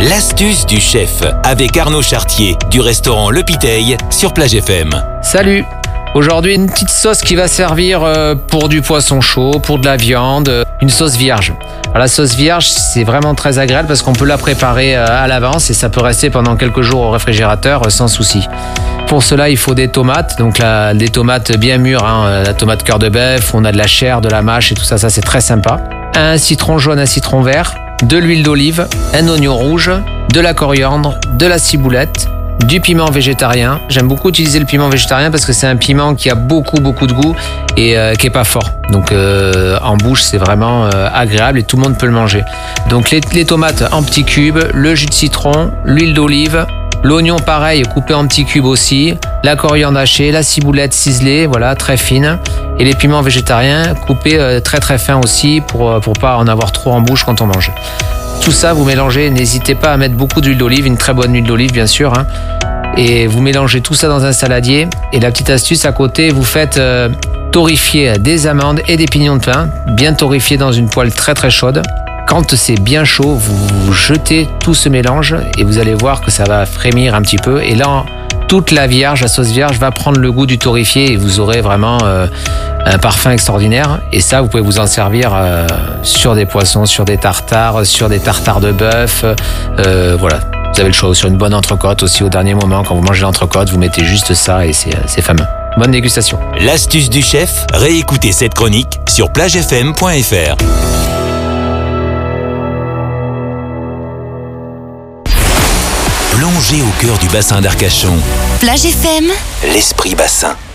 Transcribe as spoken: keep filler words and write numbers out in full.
L'astuce du chef avec Arnaud Chartier du restaurant Le Piteil sur Plage F M. Salut! Aujourd'hui, une petite sauce qui va servir pour du poisson chaud, pour de la viande, une sauce vierge. Alors, la sauce vierge, c'est vraiment très agréable parce qu'on peut la préparer à l'avance et ça peut rester pendant quelques jours au réfrigérateur sans souci. Pour cela, il faut des tomates, donc la, des tomates bien mûres, hein, la tomate cœur de bœuf, on a de la chair, de la mâche et tout ça, ça c'est très sympa. Un citron jaune, un citron vert, de l'huile d'olive, un oignon rouge, de la coriandre, de la ciboulette, du piment végétarien. J'aime beaucoup utiliser le piment végétarien parce que c'est un piment qui a beaucoup beaucoup de goût et euh, qui est pas fort. Donc euh, en bouche c'est vraiment euh, agréable et tout le monde peut le manger. Donc les, les tomates en petits cubes, le jus de citron, l'huile d'olive, l'oignon pareil coupé en petits cubes aussi, la coriandre hachée, la ciboulette ciselée, voilà très fine, et les piments végétariens coupés euh, très très fins aussi pour pour pas en avoir trop en bouche quand on mange. Tout ça, vous mélangez, n'hésitez pas à mettre beaucoup d'huile d'olive, une très bonne huile d'olive bien sûr, hein, et vous mélangez tout ça dans un saladier. Et la petite astuce à côté, vous faites euh, torréfier des amandes et des pignons de pain, bien torréfiés dans une poêle très très chaude. Quand c'est bien chaud, vous jetez tout ce mélange et vous allez voir que ça va frémir un petit peu. Et là, toute la vierge, la sauce vierge va prendre le goût du torréfié et vous aurez vraiment euh, un parfum extraordinaire. Et ça, vous pouvez vous en servir euh, sur des poissons, sur des tartares, sur des tartares de bœuf. Euh, voilà, vous avez le choix. Sur une bonne entrecôte aussi au dernier moment, quand vous mangez l'entrecôte, vous mettez juste ça et c'est, c'est fameux. Bonne dégustation. L'astuce du chef, réécoutez cette chronique sur plage f m point f r. Plongez au cœur du bassin d'Arcachon. Plage F M, l'esprit bassin.